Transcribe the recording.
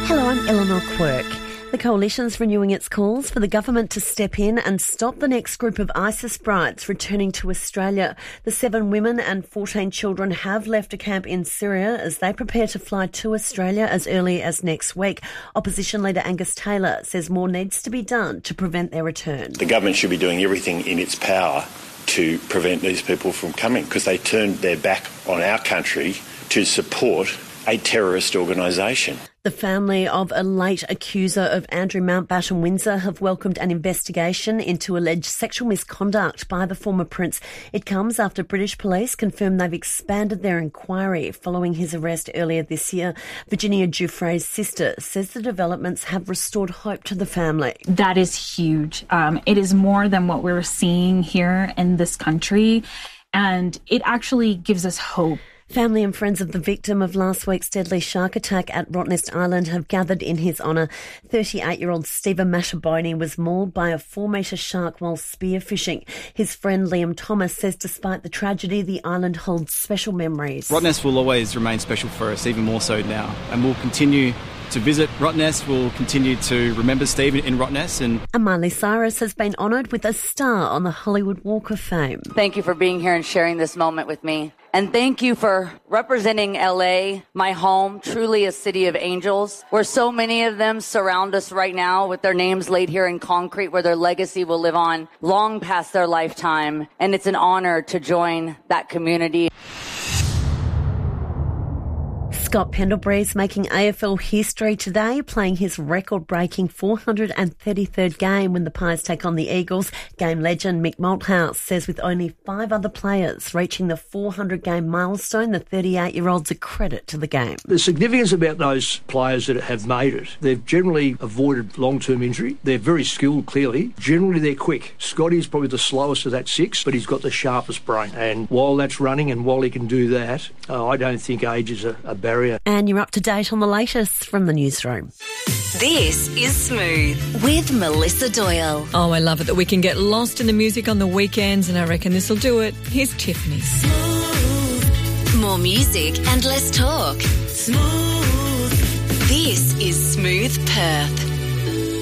Hello, I'm Eleanor Quirk. The coalition's renewing its calls for the government to step in and stop the next group of ISIS brides returning to Australia. The 7 women and 14 children have left a camp in Syria as they prepare to fly to Australia as early as next week. Opposition leader Angus Taylor says more needs to be done to prevent their return. The government should be doing everything in its power to prevent these people from coming because they turned their back on our country to support a terrorist organisation. The family of a late accuser of Andrew Mountbatten Windsor have welcomed an investigation into alleged sexual misconduct by the former prince. It comes after British police confirmed they've expanded their inquiry following his arrest earlier this year. Virginia Giuffre's sister says the developments have restored hope to the family. That is huge. It is more than what we're seeing here in this country, and it actually gives us hope. Family and friends of the victim of last week's deadly shark attack at Rottnest Island have gathered in his honour. 38-year-old Stephen Mashaboni was mauled by a 4-metre shark while spearfishing. His friend Liam Thomas says despite the tragedy, the island holds special memories. Rottnest will always remain special for us, even more so now. And we'll continue to visit Rottnest. We'll continue to remember Stephen in Rottnest. And Miley Cyrus has been honoured with a star on the Hollywood Walk of Fame. Thank you for being here and sharing this moment with me. And thank you for representing LA, my home, truly a city of angels, where so many of them surround us right now with their names laid here in concrete, where their legacy will live on long past their lifetime. And it's an honor to join that community. Scott Pendlebury's making AFL history today, playing his record-breaking 433rd game when the Pies take on the Eagles. Game legend Mick Malthouse says with only 5 other players reaching the 400-game milestone, the 38-year-old's a credit to the game. The significance about those players that have made it, they've generally avoided long-term injury. They're very skilled, clearly. Generally, they're quick. Scotty's probably the slowest of that 6, but he's got the sharpest brain. And while that's running and while he can do that, I don't think age is a barrier. And you're up to date on the latest from the newsroom. This is Smooth with Melissa Doyle. Oh, I love it that we can get lost in the music on the weekends, and I reckon this will do it. Here's Tiffany. Smooth. More music and less talk. Smooth. This is Smooth Perth.